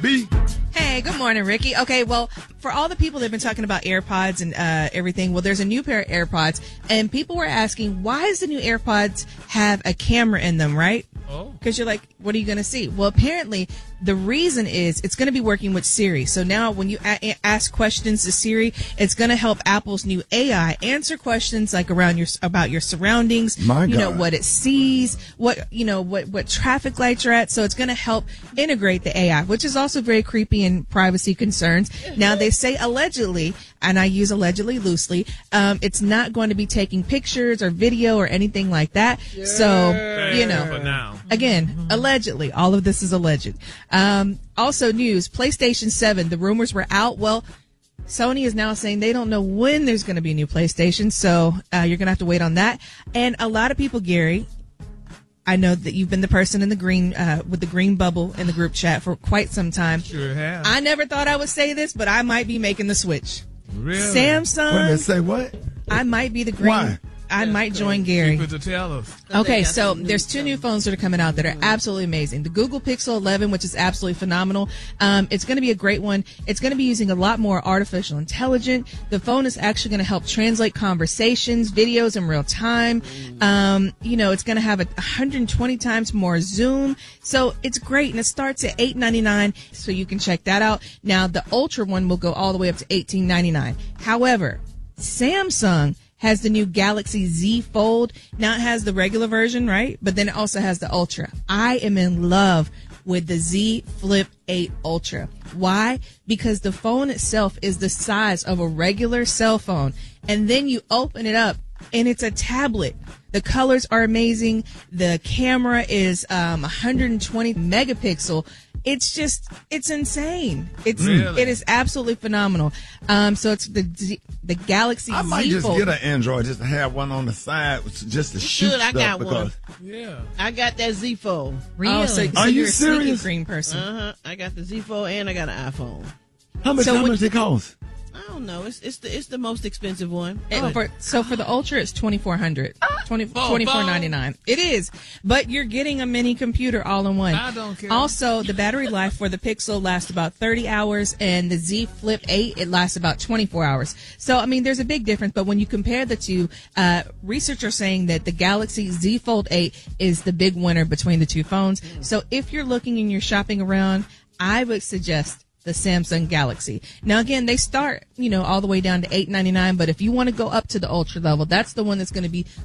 B. Hey, good morning, Ricky. Okay, well, for all the people that have been talking about AirPods and everything, well, there's a new pair of AirPods, and people were asking, why does the new AirPods have a camera in them, right? Oh. Because you're like, what are you going to see? Well, apparently, the reason is it's going to be working with Siri. So now when you ask questions to Siri, it's going to help Apple's new AI answer questions like about your surroundings, My God. What it sees, what traffic lights are at. So it's going to help integrate the AI, which is also very creepy and privacy concerns. Now they say allegedly, and I use allegedly loosely, it's not going to be taking pictures or video or anything like that. So, For now. again, allegedly, all of this is alleged. Also news, PlayStation 7, the rumors were out. Well, Sony is now saying they don't know when there's going to be a new PlayStation, so you're going to have to wait on that. And a lot of people, Gary, I know that you've been the person in the green with the green bubble in the group chat for quite some time. Sure have. I never thought I would say this, but I might be making the switch. Really? Samsung. Wait a minute, say what? I might be the green. Why? I might join Gary. Keep it to tell us. Okay, so there's two new phones that are coming out that are absolutely amazing. The Google Pixel 11, which is absolutely phenomenal. It's going to be a great one. It's going to be using a lot more artificial intelligence. The phone is actually going to help translate conversations, videos in real time. It's going to have 120 times more zoom. So it's great, and it starts at $899, so you can check that out. Now, the Ultra one will go all the way up to $1899. However, Samsung has the new Galaxy Z Fold. Now it has the regular version, right? But then it also has the Ultra. I am in love with the Z Flip 8 Ultra. Why? Because the phone itself is the size of a regular cell phone. And then you open it up and it's a tablet. The colors are amazing. The camera is 120 megapixel. It's insane. It is absolutely phenomenal. So it's the Galaxy Z Fold. I might just get an Android just to have one on the side, just to shoot Good, I stuff. got one. Yeah. I got that Z Fold. Really? Oh, so Are you you're a sneaky serious? green person. I got the Z Fold and I got an iPhone. How much it cost? I don't know. It's the most expensive one. For the Ultra, it's $2,400, $2,499. It is, but you're getting a mini computer all in one. I don't care. Also, the battery life for the Pixel lasts about 30 hours, and the Z Flip 8 it lasts about 24 hours. So, I mean, there's a big difference. But when you compare the two, researchers are saying that the Galaxy Z Fold 8 is the big winner between the two phones. So, if you're looking and you're shopping around, I would suggest the Samsung Galaxy. Now, again, they start, all the way down to $899, but if you want to go up to the Ultra level, that's the one that's going to be